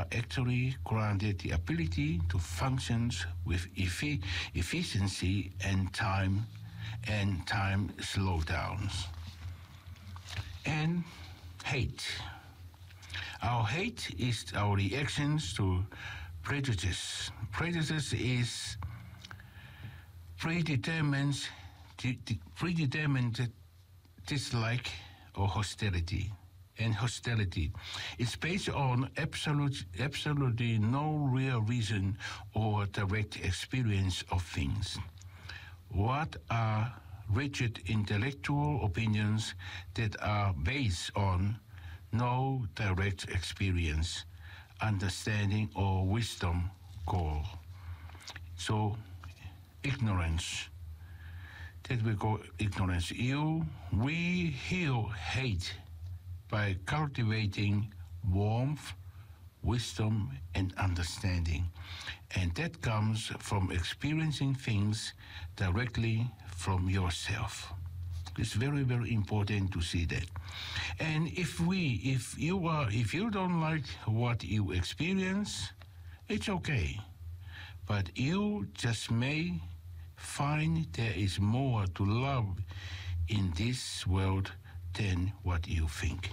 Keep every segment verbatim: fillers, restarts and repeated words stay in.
actually granted the ability to function with effi- efficiency and time and time slowdowns. And hate. Our hate is our reactions to prejudice. Prejudice is predetermined, predetermined dislike or hostility. And hostility is based on absolute, absolutely no real reason or direct experience of things. What are rigid intellectual opinions that are based on no direct experience, understanding, or wisdom call? So, ignorance. That we call ignorance. You, we heal hate by cultivating warmth, wisdom, and understanding. And that comes from experiencing things directly from yourself. It's very, very important to see that. And if we, if you are, if you don't like what you experience, it's okay. But you just may find there is more to love in this world than what you think.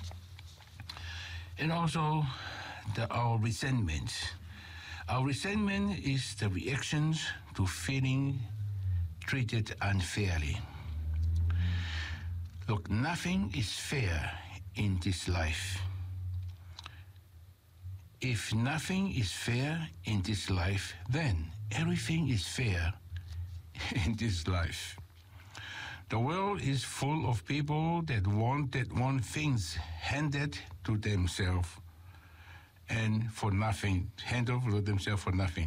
And also, the, our resentment. Our resentment is the reactions to feeling treated unfairly. Look, nothing is fair in this life. If nothing is fair in this life, then everything is fair in this life. The world is full of people that want that want things handed to themselves and for nothing, handed to themselves for nothing.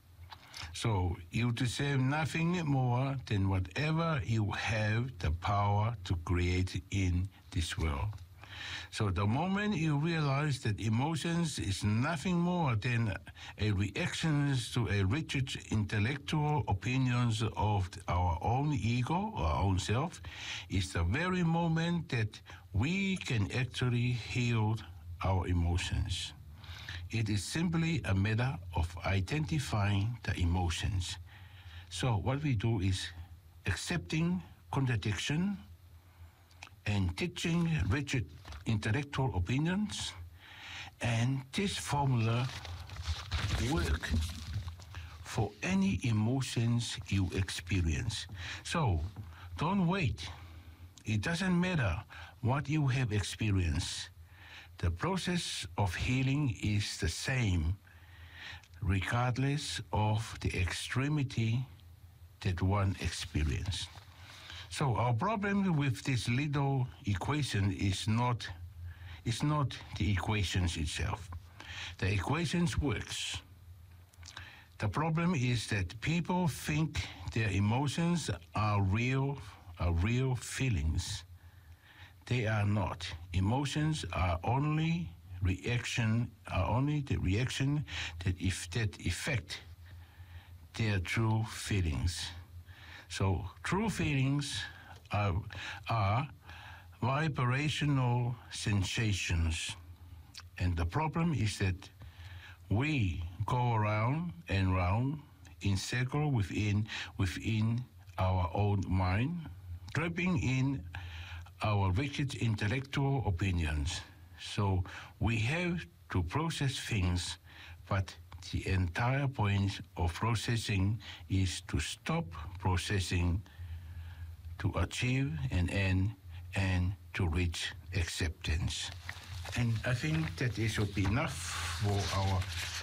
So you deserve nothing more than whatever you have the power to create in this world. So the moment you realize that emotions is nothing more than a reaction to a rigid intellectual opinions of our own ego, our own self, is the very moment that we can actually heal our emotions. It is simply a matter of identifying the emotions. So what we do is accepting contradiction and teaching rigid intellectual opinions, and this formula work for any emotions you experience. So don't wait. It doesn't matter what you have experienced. The process of healing is the same regardless of the extremity that one experienced. So our problem with this little equation is not, is not the equations itself. The equations works. The problem is that people think their emotions are real, are real feelings. They are not. Emotions are only reaction, are only the reaction that if that affect their true feelings. So true feelings are, are vibrational sensations. And the problem is that we go around and round in circle within, within our own mind, trapping in our rigid intellectual opinions. So we have to process things, but the entire point of processing is to stop processing, to achieve an end, and to reach acceptance. And I think that this should be enough for our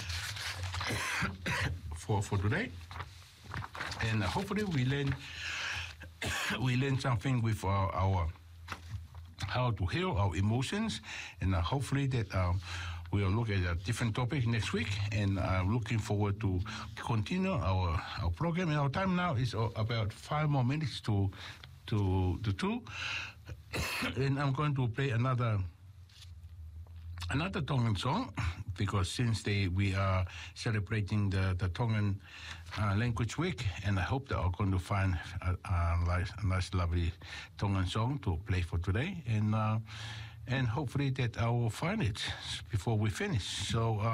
for for today. And hopefully we learn we learn something with our, our how to heal our emotions, and uh, hopefully that um, we'll look at a different topic next week, and I'm looking forward to continue our, our program. And our time now is uh, about five more minutes to to to two, and I'm going to play another another Tongan song, because since they we are celebrating the the Tongan uh, language week, and I hope that I'm going to find a, a, nice, a nice, lovely Tongan song to play for today, and uh, and hopefully that I will find it before we finish. So. Uh,